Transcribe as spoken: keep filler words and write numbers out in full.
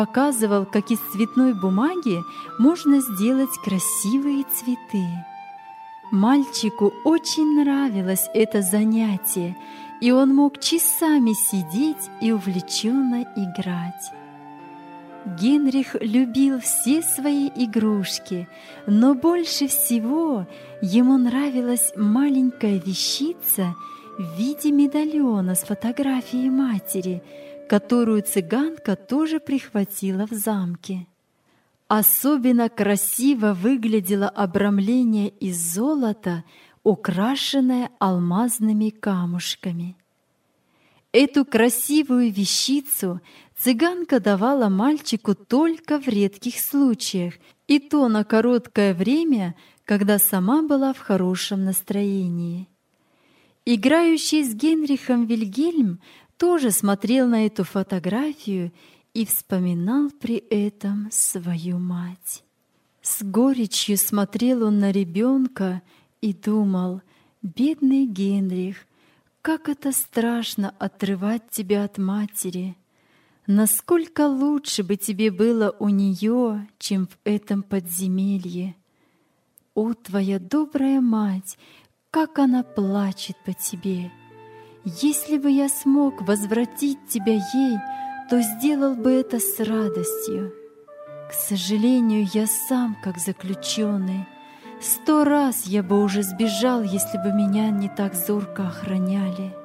показывал, как из цветной бумаги можно сделать красивые цветы. Мальчику очень нравилось это занятие, и он мог часами сидеть и увлеченно играть. Генрих любил все свои игрушки, но больше всего ему нравилась маленькая вещица в виде медальона с фотографией матери, которую цыганка тоже прихватила в замке. Особенно красиво выглядело обрамление из золота, украшенное алмазными камушками. Эту красивую вещицу цыганка давала мальчику только в редких случаях, и то на короткое время, когда сама была в хорошем настроении. Играющий с Генрихом Вильгельм тоже смотрел на эту фотографию и вспоминал при этом свою мать. С горечью смотрел он на ребенка и думал: «Бедный Генрих, как это страшно отрывать тебя от матери! Насколько лучше бы тебе было у нее, чем в этом подземелье! О, твоя добрая мать, как она плачет по тебе! Если бы я смог возвратить тебя ей, то сделал бы это с радостью. К сожалению, я сам как заключенный. Сто раз я бы уже сбежал, если бы меня не так зорко охраняли».